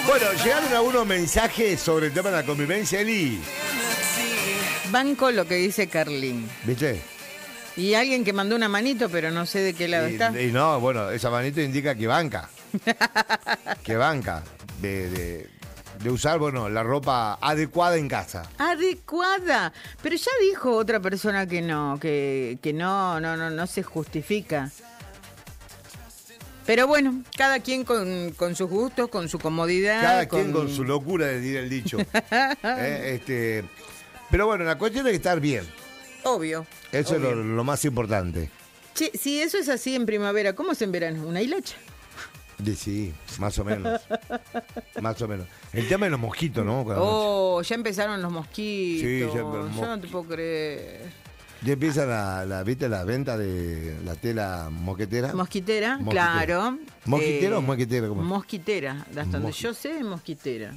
Bueno, llegaron algunos mensajes sobre el tema de la convivencia, Eli. Banco lo que dice Carlín. ¿Viste? Y alguien que mandó una manito, pero no sé de qué lado está. Y no, bueno, esa manito indica que banca. Que banca. De usar, bueno, la ropa adecuada en casa. Adecuada. Pero ya dijo otra persona que no se justifica. Pero bueno, cada quien con sus gustos, con su comodidad. Cada quien con su locura, de decir el dicho. Pero bueno, la cuestión es estar bien. Obvio. Eso obvio. es lo más importante. Che, si eso es así en primavera, ¿cómo es en verano? ¿Una hilacha? Sí, más o menos. Más o menos. El tema de los mosquitos, ¿no? Oh, ya empezaron los mosquitos. Sí, ya Yo no te puedo creer. Ya empieza ¿viste la venta de la tela mosquitera? Mosquitera, claro. ¿Mosquitera o mosquitera? ¿Cómo? Mosquitera, hasta donde yo sé, mosquitera.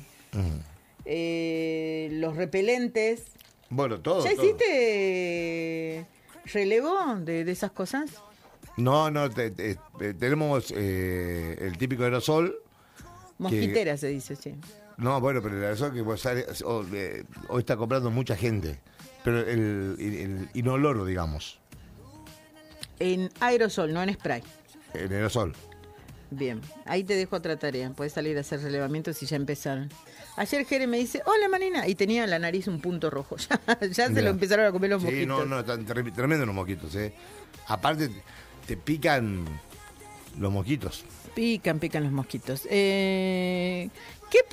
Los repelentes. Bueno, todo. ¿Ya hiciste relevo de esas cosas? No, tenemos el típico aerosol. Mosquitera se dice, sí. No, bueno, pero el aerosol que hoy está comprando mucha gente. Pero el inoloro, digamos. En aerosol, no en spray. El aerosol. Bien, ahí te dejo otra tarea. Puedes salir a hacer relevamientos y ya empezaron. Ayer Jere me dice, hola Marina, y tenía en la nariz un punto rojo. Ya se lo empezaron a comer los mosquitos. Sí, no, están tremendos los mosquitos, Aparte, te pican los mosquitos. Pican los mosquitos.